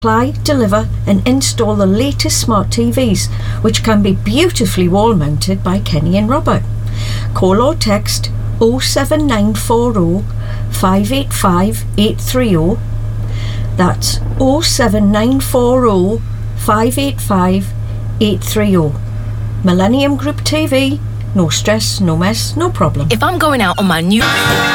Supply, deliver and install the latest smart TVs, which can be beautifully wall mounted by Kenny and Robert. Call or text 07940 585 830. That's 07940 585 830. Millennium Group TV, no stress, no mess, no problem. If I'm going out on my new...